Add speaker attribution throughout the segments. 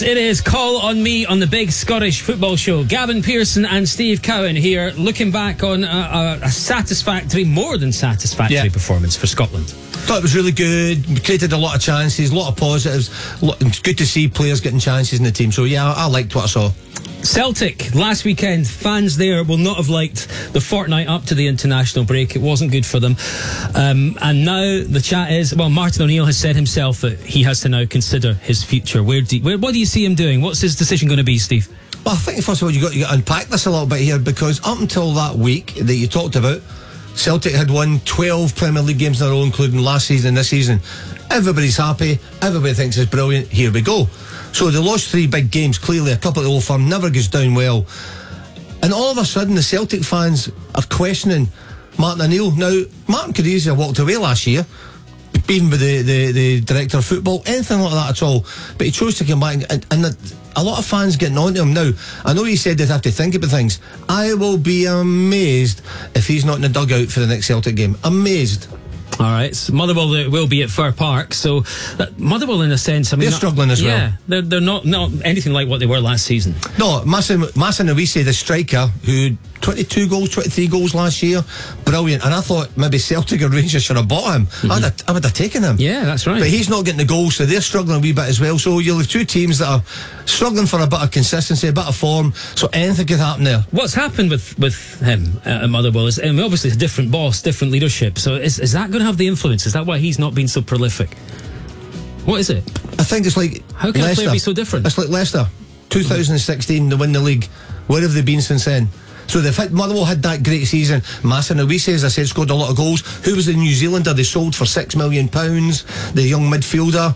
Speaker 1: It is Call on Me on the Big Scottish Football Show. Gavin Pearson and Steve Cowan here, looking back on a satisfactory, more than satisfactory performance for Scotland.
Speaker 2: Thought it was really good. We created a lot of chances, a lot of positives. It's good to see players getting chances in the team. So yeah, I liked what I saw.
Speaker 1: Celtic last weekend, fans there will not have liked the fortnight up to the international break. It wasn't good for them, and now the chat is, well, Martin O'Neill has said himself that he has to now consider his future. What do you see him doing? What's his decision going to be, Steve?
Speaker 2: Well, I think first of all you got to unpack this a little bit here, because up until that week that you talked about, Celtic had won 12 Premier League games in a row, including last season and this season. Everybody's happy, everybody thinks it's brilliant, here we go. So they lost 3 big games, clearly a couple at the Old Firm, never goes down well. And all of a sudden the Celtic fans are questioning Martin O'Neill. Now, Martin could easily have walked away last year, even with the director of football, anything like that at all. But he chose to come back, and a lot of fans getting on to him now. I know he said they'd have to think about things. I will be amazed if he's not in the dugout for the next Celtic game. Amazed.
Speaker 1: All right, so Motherwell will be at Fir Park. So Motherwell, in a sense, I mean,
Speaker 2: they're struggling as well.
Speaker 1: Yeah, they're not anything like what they were last season.
Speaker 2: No, Masson Awisi, the striker, who 22 goals, 23 goals last year, brilliant. And I thought maybe Celtic or Rangers should have bought him. Mm-hmm. I would have taken him.
Speaker 1: Yeah, that's right.
Speaker 2: But he's not getting the goals, so they're struggling a wee bit as well. So you'll have 2 teams that are struggling for a bit of consistency, a bit of form. So anything could happen there.
Speaker 1: What's happened with him at Motherwell is, and obviously, it's a different boss, different leadership. So is that going to have the influence? Is that why he's not been so prolific? What is it?
Speaker 2: I think it's like,
Speaker 1: how can
Speaker 2: Leicester.
Speaker 1: A player be so different?
Speaker 2: It's like Leicester, 2016, they win the league. Where have they been since then? So Motherwell had that great season. Masson Awisi, as I said, scored a lot of goals. Who was the New Zealander they sold for £6 million? The young midfielder.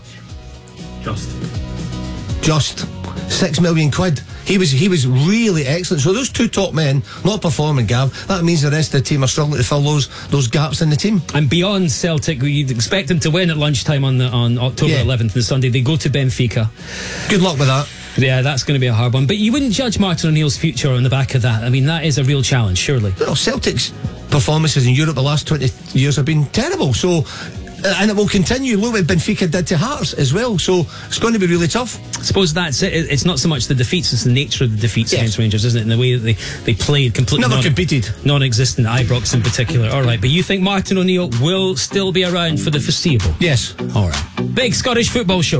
Speaker 2: Just £6 million. He was really excellent. So those 2 top men not performing, Gav, that means the rest of the team are struggling to fill those gaps in the team. And
Speaker 1: beyond Celtic, you'd expect them to win at lunchtime on October 11th and Sunday. They go to Benfica.
Speaker 2: Good luck with that.
Speaker 1: Yeah, that's going to be a hard one. But you wouldn't judge Martin O'Neill's future on the back of that. I mean, that is a real challenge, surely. Well,
Speaker 2: Celtic's performances in Europe the last 20 years have been terrible. So, and it will continue. Look what Benfica did to Hearts as well. So it's going to be really tough.
Speaker 1: I suppose that's it. It's not so much the defeats, it's the nature of the defeats against Rangers, isn't it? In the way that they played completely.
Speaker 2: Never competed.
Speaker 1: Non-existent, Ibrox in particular. All right, but you think Martin O'Neill will still be around for the foreseeable?
Speaker 2: Yes.
Speaker 1: All right. Big Scottish Football Show.